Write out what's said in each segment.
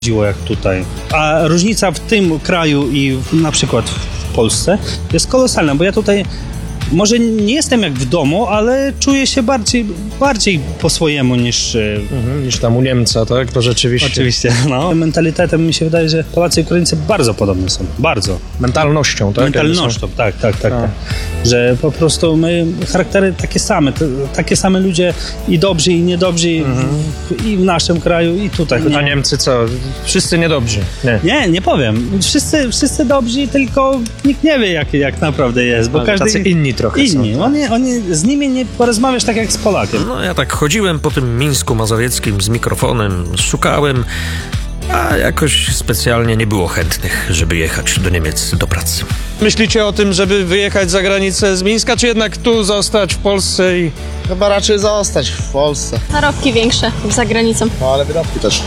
chodziło jak tutaj. A różnica w tym kraju i na przykład w Polsce jest kolosalna, bo ja tutaj może nie jestem jak w domu, ale czuję się bardziej po swojemu niż tam u Niemca, tak? To rzeczywiście. Oczywiście, no. Mentalitetem mi się wydaje, że Polacy i Ukraińcy bardzo podobne są. Bardzo. Mentalnością, tak? Mentalnością, tak. Że po prostu my charaktery takie same ludzie i dobrzy i niedobrzy i w naszym kraju i tutaj. A Niemcy co? Wszyscy niedobrzy? Nie powiem. Wszyscy dobrzy, tylko nikt nie wie jak naprawdę jest, bo każdy... Tacy inni trochę Inni. są. Tak? Oni, z nimi nie porozmawiasz tak jak z Polakiem. No ja tak chodziłem po tym Mińsku Mazowieckim z mikrofonem, szukałem, a jakoś specjalnie nie było chętnych, żeby jechać do Niemiec do pracy. Myślicie o tym, żeby wyjechać za granicę z Mińska, czy jednak tu zostać w Polsce i... Chyba raczej zostać w Polsce. Zarobki większe za granicą. No ale wydawki też.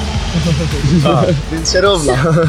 Więc się równa.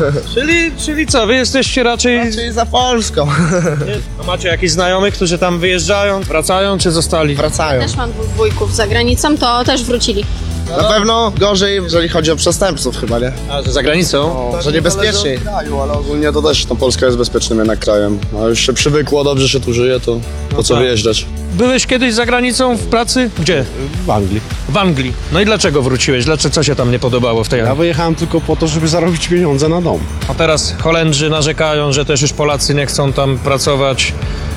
Czyli co, wy jesteście raczej za Polską. A macie jakichś znajomych, którzy tam wyjeżdżają, wracają, czy zostali? Wracają. Też mam 2 wujków za granicą, to też wrócili. Na pewno gorzej, jeżeli chodzi o przestępców chyba, nie? A, że za granicą? Że niebezpieczniej. Ale ogólnie to też Polska jest bezpiecznym jednak krajem. A już się przywykło, dobrze się tu żyje, to po co wyjeżdżać? Byłeś kiedyś za granicą w pracy? Gdzie? W Anglii. W Anglii. No i dlaczego wróciłeś? Co się tam nie podobało w tej Ja Anglii? wyjechałem tylko po to, żeby zarobić pieniądze na dom. A teraz Holendrzy narzekają, że też już Polacy nie chcą tam pracować.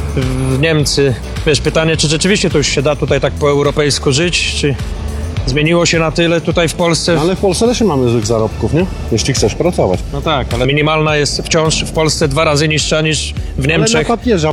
Niemcy. Wiesz, pytanie, czy rzeczywiście to już się da tutaj tak po europejsku żyć, czy zmieniło się na tyle tutaj w Polsce? No, ale w Polsce też nie mamy złych zarobków, nie? Jeśli chcesz pracować. No tak, ale minimalna jest wciąż w Polsce 2 razy niższa niż w Ale Niemczech. na papierze,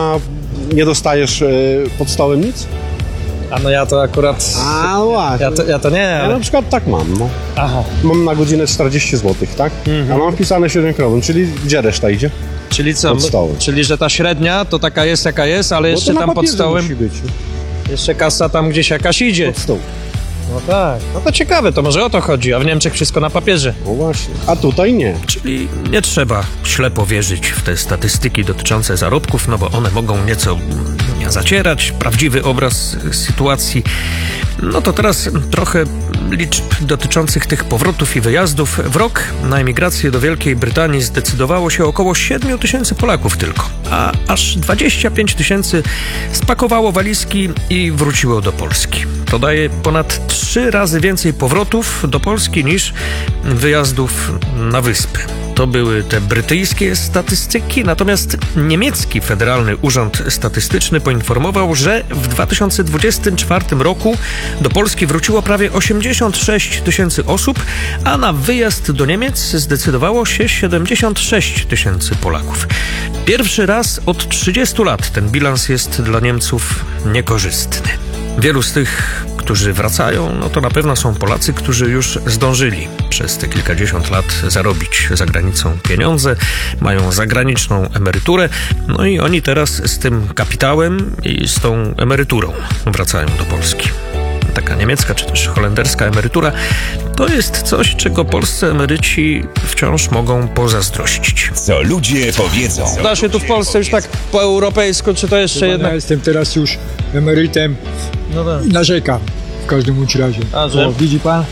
nie dostajesz pod stołem nic? A no ja to akurat... A właśnie. Ja to nie, Ja ale... na przykład tak mam, no. Aha. Mam na godzinę 40 zł, tak? A mam wpisane 7 kron, czyli gdzie reszta idzie? Czyli co? Pod stołem. Czyli, że ta średnia to taka jest jaka jest, ale Bo jeszcze to na tam pod papierze stołem, musi być. jeszcze kasa tam gdzieś jakaś idzie. Pod stół. No tak. No to ciekawe, to może o to chodzi, a w Niemczech wszystko na papierze. No właśnie. A tutaj nie. Czyli nie trzeba ślepo wierzyć w te statystyki dotyczące zarobków, no bo one mogą nieco zacierać prawdziwy obraz sytuacji. No to teraz trochę liczb dotyczących tych powrotów i wyjazdów. W rok na emigrację do Wielkiej Brytanii zdecydowało się około 7 000 Polaków tylko, a aż 25 000 spakowało walizki i wróciło do Polski. To daje ponad 3 razy więcej powrotów do Polski niż wyjazdów na wyspy. To były te brytyjskie statystyki, natomiast niemiecki Federalny Urząd Statystyczny poinformował, że w 2024 roku do Polski wróciło prawie 86 000 osób, a na wyjazd do Niemiec zdecydowało się 76 000 Polaków. Pierwszy raz od 30 lat ten bilans jest dla Niemców niekorzystny. Wielu z tych, którzy wracają, no to na pewno są Polacy, którzy już zdążyli przez te kilkadziesiąt lat zarobić za granicą pieniądze, mają zagraniczną emeryturę, no i oni teraz z tym kapitałem i z tą emeryturą wracają do Polski. Taka niemiecka czy też holenderska emerytura to jest coś, czego polscy emeryci wciąż mogą pozazdrościć. Co ludzie powiedzą. Da się tu w Polsce już tak po europejsku, czy to jeszcze jednak... Ja jestem teraz już emerytem No tak. i narzekam w każdym bądź razie. A, że? O, widzi pan?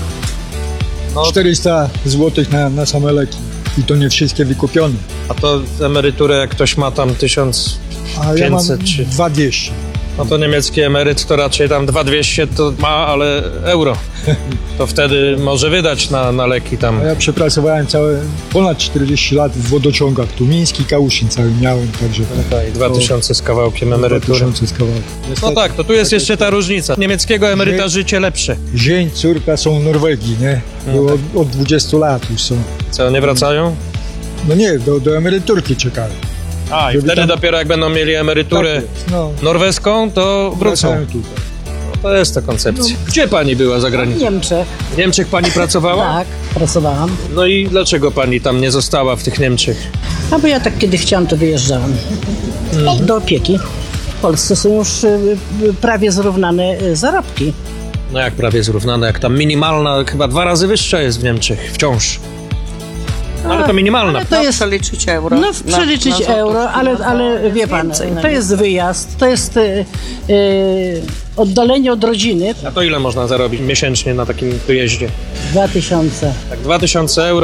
No. 400 zł na same leki i to nie wszystkie wykupione. A to emeryturę, jak ktoś ma tam 1500 A ja mam czy... 2200. No to niemiecki emeryt to raczej tam 2200 to ma, ale euro. To wtedy może wydać na leki tam. A ja przepracowałem ponad 40 lat w wodociągach. Tu Miński, Kałuszyn cały miałem, także... I 2000 z kawałkiem emerytury. 2000 z kawałkiem. No tak, to tu jest jeszcze ta różnica. Niemieckiego emeryta życie lepsze. Zień, córka są w Norwegii, nie? Bo od 20 lat już są. Co, nie wracają? No nie, do emeryturki czekają. A, i Żeby wtedy tam- dopiero jak będą mieli emeryturę Tak jest, no. norweską, to wrócą. Wracają tutaj. No, to jest ta koncepcja. Gdzie pani była za W granicą? Niemczech, W Niemczech pani pracowała? tak, pracowałam. No i dlaczego pani tam nie została w tych Niemczech? A bo ja tak kiedy chciałam, to wyjeżdżałam do opieki. W Polsce są już prawie zrównane zarobki. No jak prawie zrównane, jak tam minimalna, chyba 2 razy wyższa jest w Niemczech, wciąż. Ale to minimalna. Ale to jest, Przeliczyć euro. no przeliczyć na złotówki, euro, ale wie pan, więcej, to jest wyjazd, to jest oddalenie od rodziny A to ile można zarobić miesięcznie na takim wyjeździe? 2000. Tak, 2000 euro